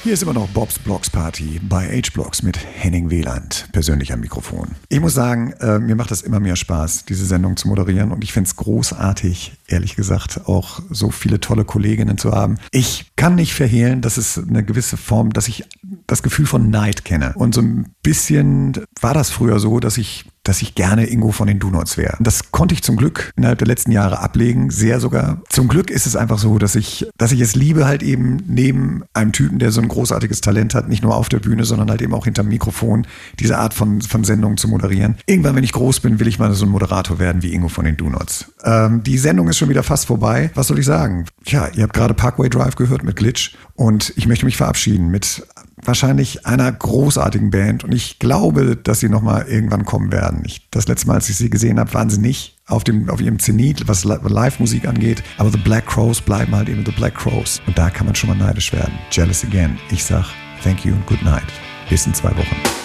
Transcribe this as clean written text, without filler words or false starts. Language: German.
Hier ist immer noch Bob's Blocks Party bei H-Blocks mit Henning Wieland, persönlich am Mikrofon. Ich muss sagen, mir macht das immer mehr Spaß, diese Sendung zu moderieren und ich finde es großartig, ehrlich gesagt, auch so viele tolle Kolleginnen zu haben. Ich kann nicht verhehlen, dass es eine gewisse Form, dass ich das Gefühl von Neid kenne. Und so ein bisschen war das früher so, dass ich gerne Ingo von den Do-Nots wäre. Das konnte ich zum Glück innerhalb der letzten Jahre ablegen, sehr sogar. Zum Glück ist es einfach so, dass ich es liebe, halt eben neben einem Typen, der so ein großartiges Talent hat, nicht nur auf der Bühne, sondern halt eben auch hinterm Mikrofon, diese Art von Sendungen zu moderieren. Irgendwann, wenn ich groß bin, will ich mal so ein Moderator werden wie Ingo von den Do-Nots. Die Sendung ist schon wieder fast vorbei. Was soll ich sagen? Tja, ihr habt gerade Parkway Drive gehört mit Glitch und ich möchte mich verabschieden mit wahrscheinlich einer großartigen Band und ich glaube, dass sie nochmal irgendwann kommen werden. Das letzte Mal, als ich sie gesehen habe, waren sie nicht auf ihrem Zenit, was Live-Musik angeht, aber The Black Crowes bleiben halt eben The Black Crowes und da kann man schon mal neidisch werden. Jealous Again. Ich sag thank you and good night. Bis in 2 Wochen.